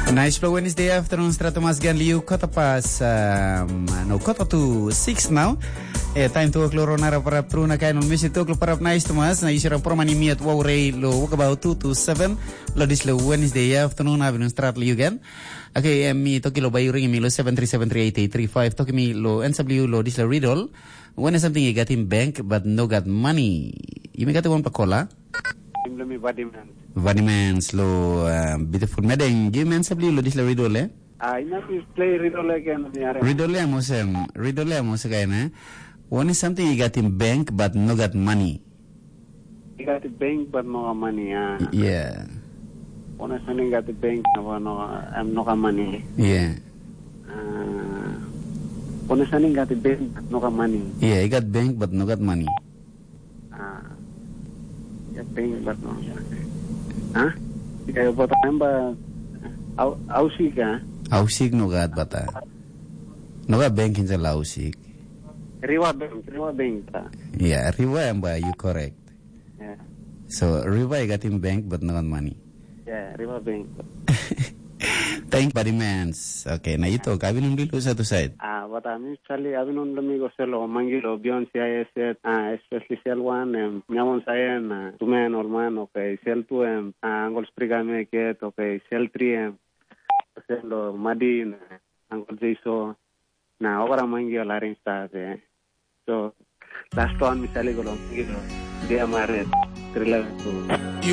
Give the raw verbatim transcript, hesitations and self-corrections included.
Nice flow Wednesday afternoon strato mas gan liu kota pas um, no kota to six now. Eh time to kloro nara para pruna kain on misi to para nice to mas na isira promani miat wow rei lo walk about two to seven lo dis lo Wednesday afternoon afternoon strat liu gan. Okay, mi to kilo bayu ring mi lo seven three seven three eight eight three five to mi lo N W lo dis lo riddle. When is something you got in bank but no got money. You may got one pakola. Imlemi vadiman. Vadiman slow um, beautiful medeng gimen sabli lo dis lo riddle eh. Ah, ina play riddle again ni are. Riddle mo sem riddle mo sa kay na. One is something you got in bank but no got money. You got the bank but no money. Ah. Yeah. One is something got the bank no no I'm no got money. Yeah. Ah. One is something got the bank but no got money. Yeah, you got bank but no got money. Ah. Got bank but no. Hah? Ikaw ba tamba au ausik ah? Ausik no gat bata. No gat bank in sa ausik. Riwa bank, Riwa bank ta. Yeah, Riwa amba you correct. Yeah. So Riwa got in bank but no got money. Yeah, Riwa bank. Thank body mans. Okay, na ito kabin dilo sa to side. Ah, what I mean actually I've been lami ko selo mangilo beyond C I S ah especially cell one um nyamon sayen uh, tumen orman okay cell two um angol sprigame ke okay cell three um selo madin angol jaiso na ogara mangio laring stars eh so last one misali ko mangilo dia mare thriller to